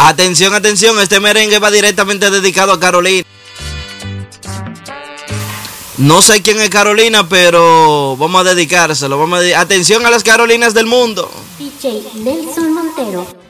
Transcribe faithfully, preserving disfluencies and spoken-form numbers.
Atención, atención, este merengue va directamente dedicado a Carolina. No sé quién es Carolina, pero vamos a dedicárselo. Vamos a de- Atención a las Carolinas del mundo. D J Nelson Montero.